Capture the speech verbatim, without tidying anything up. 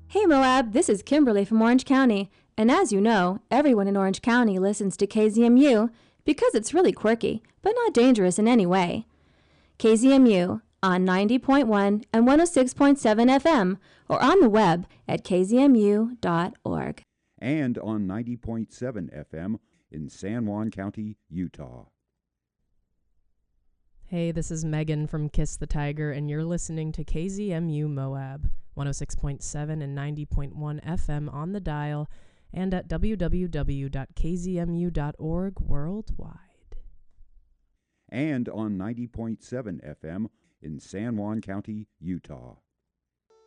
Hey Moab, this is Kimberly from Orange County, and as you know, everyone in Orange County listens to K Z M U because it's really quirky, but not dangerous in any way. K Z M U on ninety point one and one oh six point seven F M or on the web at k z m u dot org. And on ninety point seven F M in San Juan County, Utah. Hey, this is Megan from Kiss the Tiger, and you're listening to K Z M U Moab, one oh six point seven and ninety point one F M on the dial, and at w w w dot k z m u dot org worldwide. And on ninety point seven F M in San Juan County, Utah.